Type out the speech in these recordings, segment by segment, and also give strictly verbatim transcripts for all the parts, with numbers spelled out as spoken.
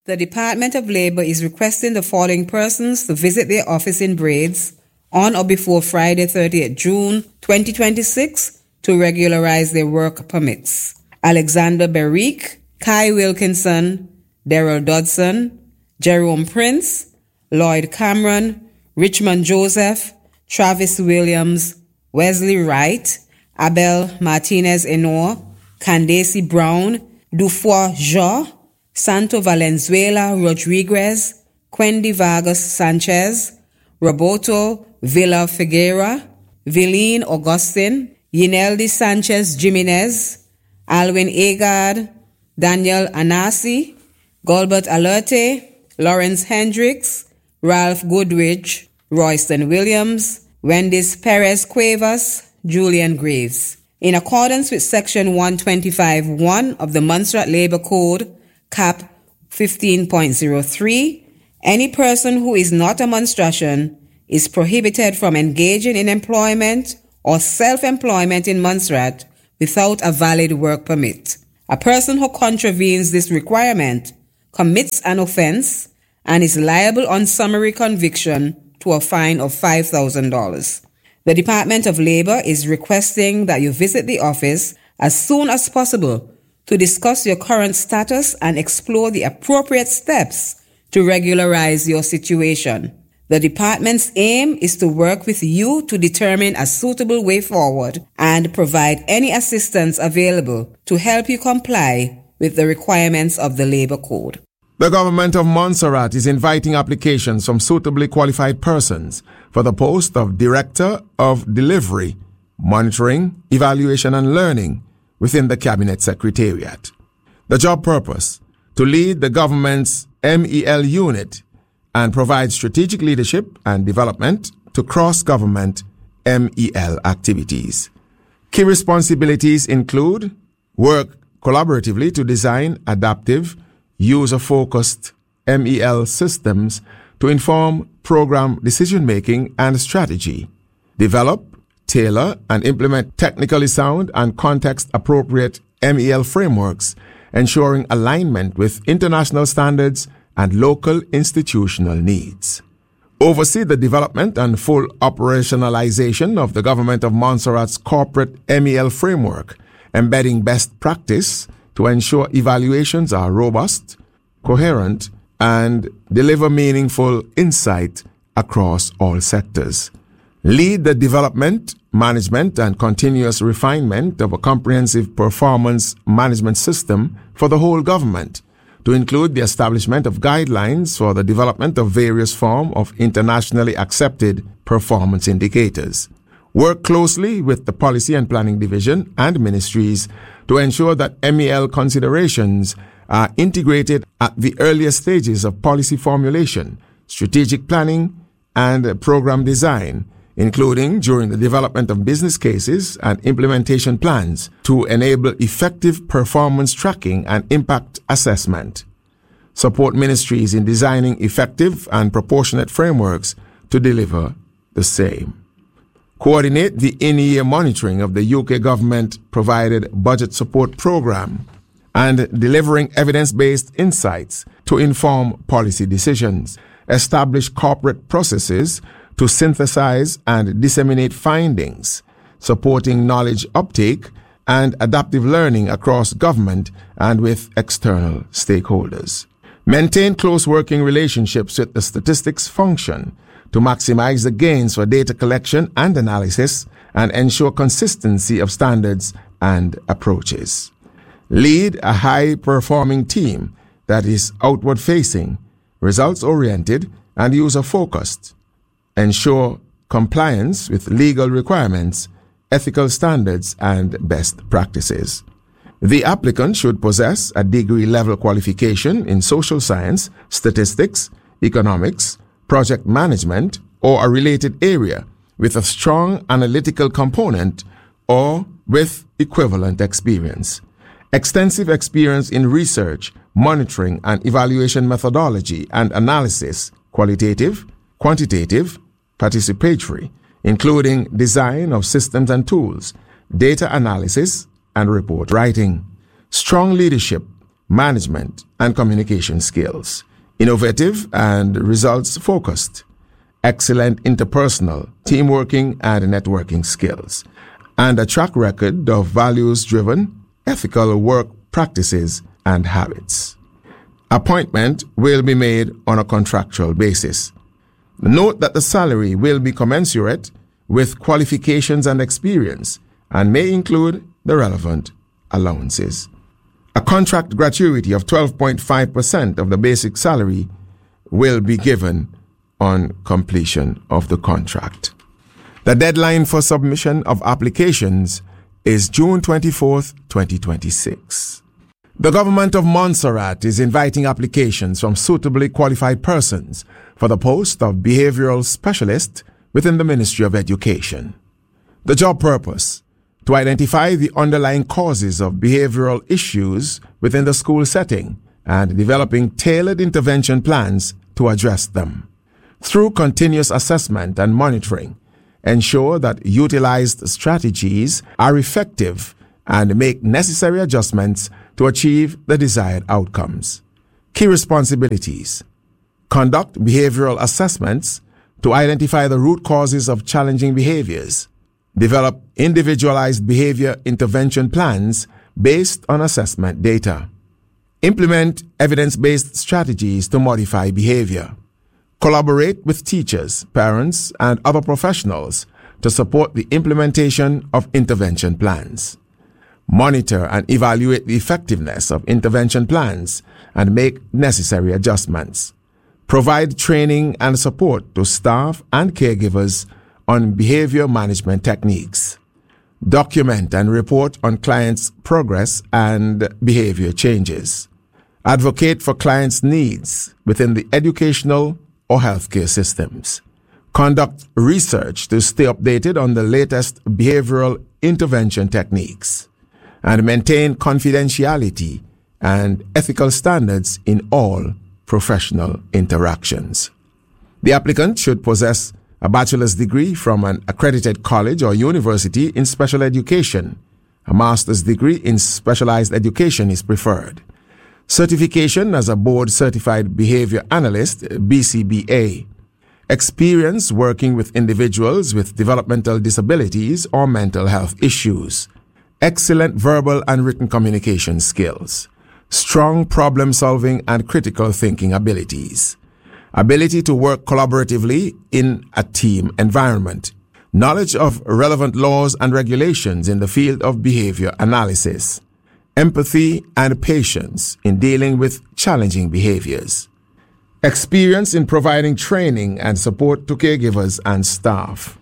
The Department of Labor is requesting the following persons to visit their office in Braids on or before Friday, thirtieth of June, twenty twenty-six to regularize their work permits. Alexander Berrique, Kai Wilkinson, Daryl Dodson, Jerome Prince, Lloyd Cameron, Richmond Joseph, Travis Williams, Wesley Wright, Abel Martinez-Enor, Candace Brown, Dufour Jean, Santo Valenzuela Rodriguez, Quendi Vargas Sanchez, Roberto Villa Figuera, Vileen Augustin, Yineldi Sanchez Jimenez, Alwin Agard, Daniel Anasi, Gilbert Alerte, Lawrence Hendricks, Ralph Goodrich, Royston Williams, Wendis Perez Cuevas, Julian Graves. In accordance with Section one twenty-five point one of the Montserrat Labor Code, Cap fifteen point oh three, any person who is not a monstratian is prohibited from engaging in employment or self-employment in Montserrat without a valid work permit. A person who contravenes this requirement commits an offense and is liable on summary conviction to a fine of five thousand dollars. The Department of Labor is requesting that you visit the office as soon as possible to discuss your current status and explore the appropriate steps to regularize your situation. The department's aim is to work with you to determine a suitable way forward and provide any assistance available to help you comply with the requirements of the Labor Code. The government of Montserrat is inviting applications from suitably qualified persons for the post of Director of Delivery, Monitoring, Evaluation and Learning within the Cabinet Secretariat. The job purpose: to lead the government's M E L unit and provide strategic leadership and development to cross-government M E L activities. Key responsibilities include work collaboratively to design adaptive, user-focused M E L systems to inform program decision-making and strategy, develop, tailor, and implement technically sound and context-appropriate M E L frameworks, ensuring alignment with international standards and local institutional needs. Oversee the development and full operationalization of the Government of Montserrat's corporate M E L framework, embedding best practice to ensure evaluations are robust, coherent, and deliver meaningful insight across all sectors. Lead the development, management, and continuous refinement of a comprehensive performance management system for the whole government, to include the establishment of guidelines for the development of various forms of internationally accepted performance indicators. Work closely with the Policy and Planning Division and ministries to ensure that M E L considerations are integrated at the earliest stages of policy formulation, strategic planning, and program design, including during the development of business cases and implementation plans to enable effective performance tracking and impact assessment. Support ministries in designing effective and proportionate frameworks to deliver the same. Coordinate the in-year monitoring of the U K government-provided budget support program and delivering evidence-based insights to inform policy decisions. Establish corporate processes to synthesize and disseminate findings, supporting knowledge uptake and adaptive learning across government and with external stakeholders. Maintain close working relationships with the statistics function to maximize the gains for data collection and analysis and ensure consistency of standards and approaches. Lead a high-performing team that is outward-facing, results-oriented, and user-focused. Ensure compliance with legal requirements, ethical standards, and best practices. The applicant should possess a degree-level qualification in social science, statistics, economics, project management, or a related area with a strong analytical component or with equivalent experience. Extensive experience in research, monitoring, and evaluation methodology and analysis, qualitative, quantitative, participatory, including design of systems and tools, data analysis, and report writing. Strong leadership, management, and communication skills, innovative and results-focused, excellent interpersonal, teamworking, and networking skills, and a track record of values-driven, ethical work practices and habits. Appointment will be made on a contractual basis. Note that the salary will be commensurate with qualifications and experience and may include the relevant allowances. A contract gratuity of twelve point five percent of the basic salary will be given on completion of the contract. The deadline for submission of applications is June twenty-fourth, twenty twenty-six. The government of Montserrat is inviting applications from suitably qualified persons for the post of behavioral specialist within the Ministry of Education. The job purpose: to identify the underlying causes of behavioral issues within the school setting and developing tailored intervention plans to address them. Through continuous assessment and monitoring, ensure that utilized strategies are effective and make necessary adjustments to achieve the desired outcomes. Key responsibilities: conduct behavioral assessments to identify the root causes of challenging behaviors. Develop individualized behavior intervention plans based on assessment data. Implement evidence-based strategies to modify behavior. Collaborate with teachers, parents, and other professionals to support the implementation of intervention plans. Monitor and evaluate the effectiveness of intervention plans and make necessary adjustments. Provide training and support to staff and caregivers on behavior management techniques. Document and report on clients' progress and behavior changes. Advocate for clients' needs within the educational or healthcare systems. Conduct research to stay updated on the latest behavioral intervention techniques. And maintain confidentiality and ethical standards in all professional interactions. The applicant should possess a bachelor's degree from an accredited college or university in special education. A master's degree in specialized education is preferred. Certification as a board-certified behavior analyst, B C B A. Experience working with individuals with developmental disabilities or mental health issues. Excellent verbal and written communication skills. Strong problem-solving and critical thinking abilities. Ability to work collaboratively in a team environment. Knowledge of relevant laws and regulations in the field of behavior analysis. Empathy and patience in dealing with challenging behaviors. Experience in providing training and support to caregivers and staff.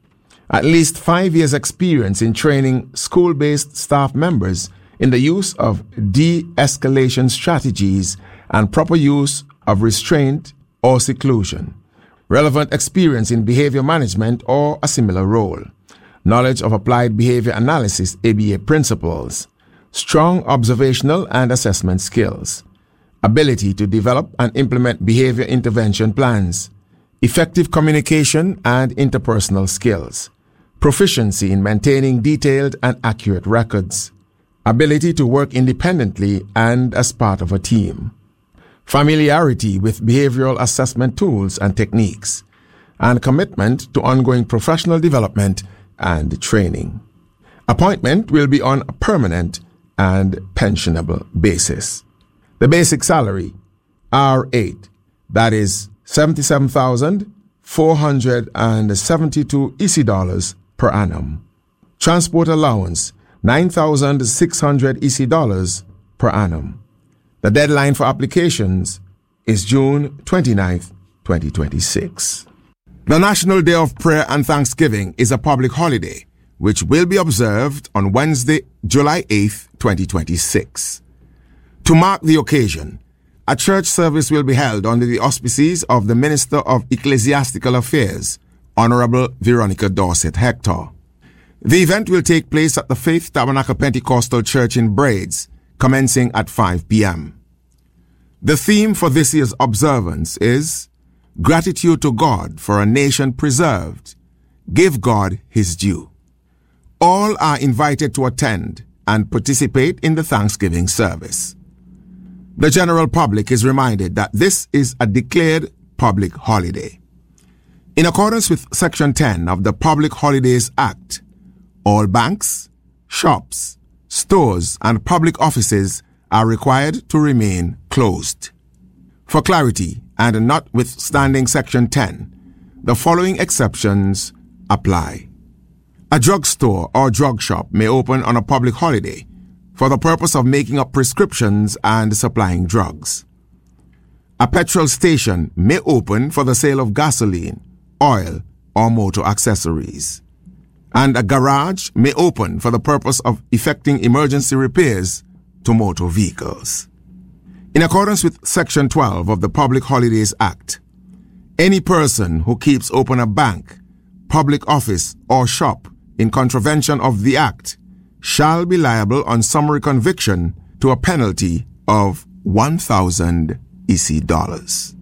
At least five years experience in training school-based staff members in the use of de-escalation strategies and proper use of restraint or seclusion. Relevant experience in behavior management or a similar role. Knowledge of applied behavior analysis A B A principles. Strong observational and assessment skills. Ability to develop and implement behavior intervention plans. Effective communication and interpersonal skills. Proficiency in maintaining detailed and accurate records. Ability to work independently and as part of a team. Familiarity with behavioral assessment tools and techniques. And commitment to ongoing professional development and training. Appointment will be on a permanent and pensionable basis. The basic salary, R eight, that is seventy-seven thousand four hundred seventy-two E C dollars per annum. Transport allowance, nine thousand six hundred E C dollars per annum. The deadline for applications is June twenty-ninth, twenty twenty-six. The National Day of Prayer and Thanksgiving is a public holiday, which will be observed on Wednesday, July eighth, twenty twenty-six. To mark the occasion, a church service will be held under the auspices of the Minister of Ecclesiastical Affairs, Honorable Veronica Dorset Hector. The event will take place at the Faith Tabernacle Pentecostal Church in Braids, commencing at five p.m. The theme for this year's observance is Gratitude to God for a Nation Preserved. Give God His due. All are invited to attend and participate in the Thanksgiving service. The general public is reminded that this is a declared public holiday. In accordance with Section ten of the Public Holidays Act, all banks, shops, stores, and public offices are required to remain closed. For clarity, and notwithstanding Section ten, the following exceptions apply. A drugstore or drug shop may open on a public holiday for the purpose of making up prescriptions and supplying drugs. A petrol station may open for the sale of gasoline, oil, or motor accessories. And a garage may open for the purpose of effecting emergency repairs to motor vehicles. In accordance with Section twelve of the Public Holidays Act, any person who keeps open a bank, public office, or shop in contravention of the Act shall be liable on summary conviction to a penalty of one thousand E C dollars.